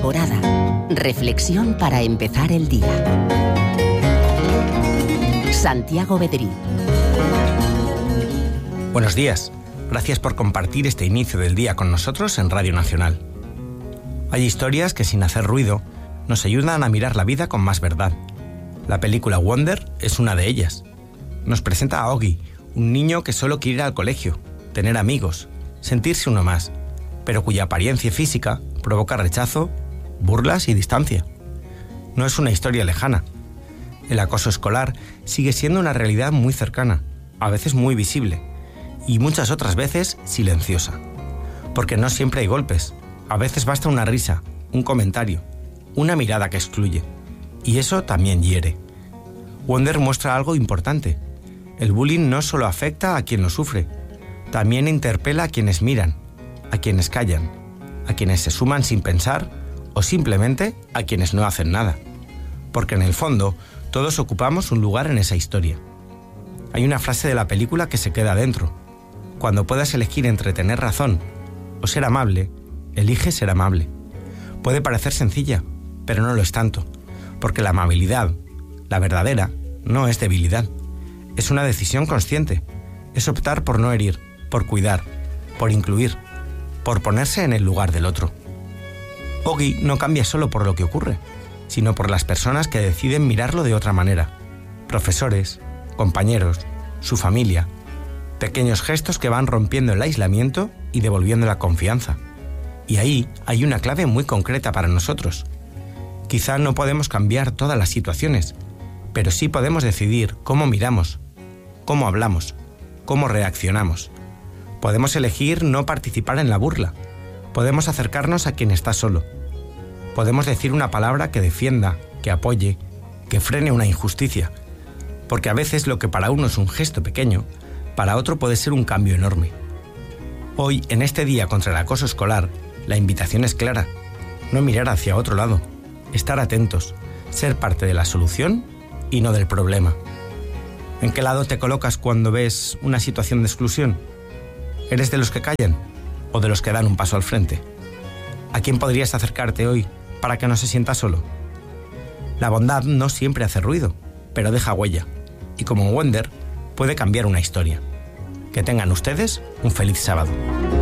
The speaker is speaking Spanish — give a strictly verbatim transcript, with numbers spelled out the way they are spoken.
temporada. Reflexión para empezar el día. Santiago Bedrí. Buenos días. Gracias por compartir este inicio del día con nosotros en Radio Nacional. Hay historias que, sin hacer ruido, nos ayudan a mirar la vida con más verdad. La película Wonder es una de ellas. Nos presenta a Oggy, un niño que solo quiere ir al colegio, tener amigos, sentirse uno más, pero cuya apariencia física provoca rechazo, burlas y distancia. No es una historia lejana. El acoso escolar sigue siendo una realidad muy cercana, a veces muy visible, y muchas otras veces silenciosa. Porque no siempre hay golpes, a veces basta una risa, un comentario, una mirada que excluye, y eso también hiere. Wonder muestra algo importante. El bullying no solo afecta a quien lo sufre, también interpela a quienes miran, a quienes callan, a quienes se suman sin pensar o simplemente a quienes no hacen nada. Porque en el fondo, todos ocupamos un lugar en esa historia. Hay una frase de la película que se queda dentro. Cuando puedas elegir entre tener razón o ser amable, elige ser amable. Puede parecer sencilla, pero no lo es tanto, porque la amabilidad, la verdadera, no es debilidad. Es una decisión consciente. Es optar por no herir, por cuidar, por incluir, por ponerse en el lugar del otro. Oggy no cambia solo por lo que ocurre, sino por las personas que deciden mirarlo de otra manera. Profesores, compañeros, su familia. Pequeños gestos que van rompiendo el aislamiento y devolviendo la confianza. Y ahí hay una clave muy concreta para nosotros. Quizá no podemos cambiar todas las situaciones, pero sí podemos decidir cómo miramos, cómo hablamos, cómo reaccionamos. Podemos elegir no participar en la burla. Podemos acercarnos a quien está solo. Podemos decir una palabra que defienda, que apoye, que frene una injusticia. Porque a veces lo que para uno es un gesto pequeño, para otro puede ser un cambio enorme. Hoy, en este día contra el acoso escolar, la invitación es clara. No mirar hacia otro lado. Estar atentos. Ser parte de la solución y no del problema. ¿En qué lado te colocas cuando ves una situación de exclusión? ¿Eres de los que callan o de los que dan un paso al frente? ¿A quién podrías acercarte hoy para que no se sienta solo? La bondad no siempre hace ruido, pero deja huella. Y como en Wonder, puede cambiar una historia. Que tengan ustedes un feliz sábado.